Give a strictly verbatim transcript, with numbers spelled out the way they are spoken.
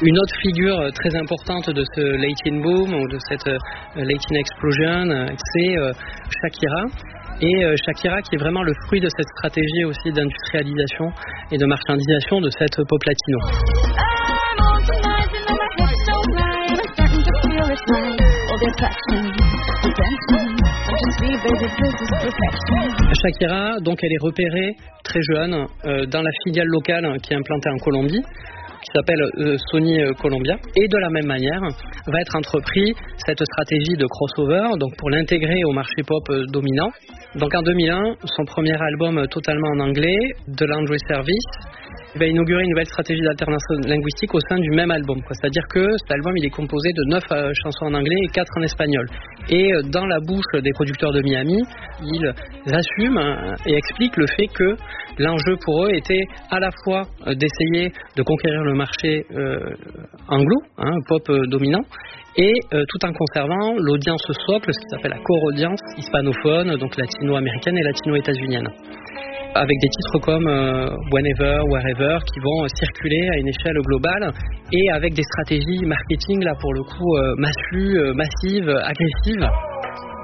Une autre figure très importante de ce Latin boom ou de cette Latin explosion, c'est Shakira. Et Shakira qui est vraiment le fruit de cette stratégie aussi d'industrialisation et de marchandisation de cette pop latino. Shakira, donc elle est repérée très jeune euh, dans la filiale locale qui est implantée en Colombie, qui s'appelle euh, Sony euh, Colombia, et de la même manière va être entrepris cette stratégie de crossover, donc pour l'intégrer au marché pop euh, dominant. Donc en deux mille un, son premier album euh, totalement en anglais, The Laundry Service, il va inaugurer une nouvelle stratégie d'alternance linguistique au sein du même album, quoi. C'est-à-dire que cet album il est composé de neuf euh, chansons en anglais et quatre en espagnol. Et euh, dans la bouche des producteurs de Miami, ils assument hein, et expliquent le fait que l'enjeu pour eux était à la fois euh, d'essayer de conquérir le marché euh, anglo, hein, pop euh, dominant, et euh, tout en conservant l'audience socle, ce qui s'appelle la core audience hispanophone, donc latino-américaine et latino-états-unienne, avec des titres comme euh, Whenever, Wherever qui vont euh, circuler à une échelle globale et avec des stratégies marketing là pour le coup euh, massues, euh, massives, agressives.